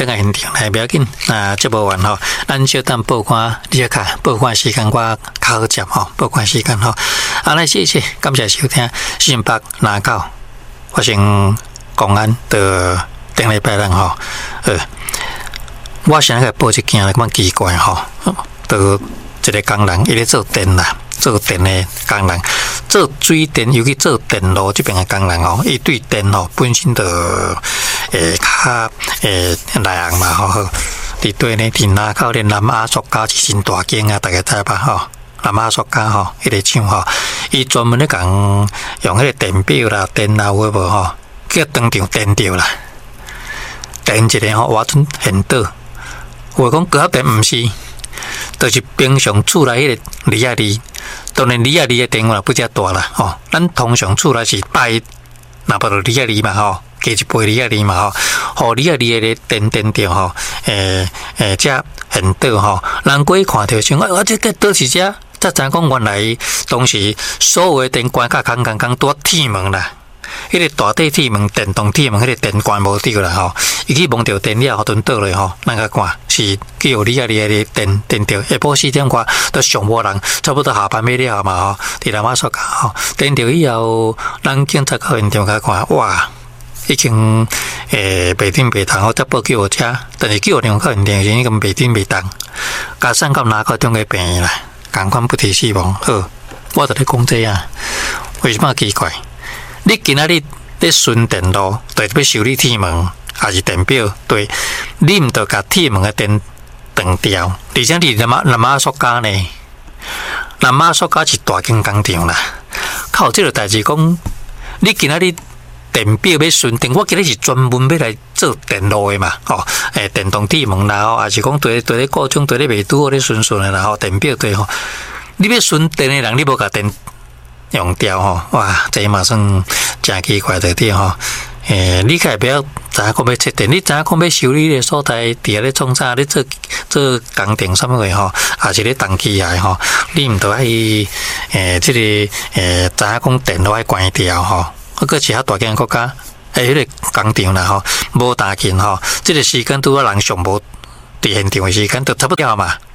个现场来，不要紧啊，接无完吼，咱小等报看，你看报看时间我较好接吼，报看时间吼。啊，来谢谢，感谢收听新北南口发生公安的顶礼拜日吼，我想个报一件咁奇怪吼，都一个工人伊咧做电啦。做电的工人，做水电，尤其做电路这边的工人哦，伊对电哦本身就较内行嘛吼。伫对呢，伫南口的南亚塑胶是真大间啊，大家知吧吼？南亚塑胶吼，迄个厂吼，伊专门咧讲用迄个电表啦、电啊有无吼，叫当场电掉啦，电一个吼，我阵现倒，我讲高压电毋是。就是平常厝内迄个离啊离，当然离啊离的电话不遮大啦吼。咱通常厝内是8，那不就离啊离嘛吼，加一倍离啊离嘛吼。互离啊离的电掉吼，遮很倒吼。人过看着像我这个倒是遮，才知讲原来当时所有的电管甲空拄铁门啦。迄个大底铁门、电动铁门，迄个电管无掉啦吼，伊去摸着电了，互顿倒落吼，咱个看是叫有离啊的电掉。下晡4点外都上无人，差不多下班要了嘛吼，伫南马所讲吼，电掉以后，咱警察到现场甲看，哇，已经白天白当，我则报救护车，但是救护车到现场时已经白天白当，加上到哪个中个病院啦，共款不治死亡。好，我就咧讲这啊，为什么奇怪？你今仔日咧顺电路，就是要修理铁门，还是电表？对，你毋着甲铁门的电断掉，而且你南马塑胶呢？南马塑胶是大间工厂啦。靠，这个代志讲，你今仔日电表要顺电，我今日是专门要来做电路的嘛，吼，电动铁门啦，还是讲对咧各种对咧未拄好咧顺的啦，吼，电表对吼，你要顺电的人，你无甲电用掉吼，哇，这嘛算真奇怪的点吼。你可不要知影讲要切电，你知影讲要修理的所在，伫下咧创啥，咧做工程什么个吼，还是咧动机械吼，你毋着爱这个知影讲电路爱关掉吼，个其他大间国家，迄个工厂啦吼，无打紧吼，这个时间拄啊人上无伫现场的时间，就差不多嘛。